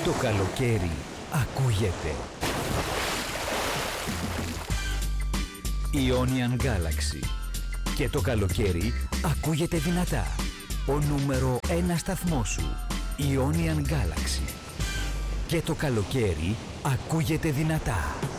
Το καλοκαίρι ακούγεται. Ionian Galaxy. Και το καλοκαίρι ακούγεται δυνατά. Ο νούμερο 1 σταθμός σου. Ionian Galaxy. Και το καλοκαίρι ακούγεται δυνατά.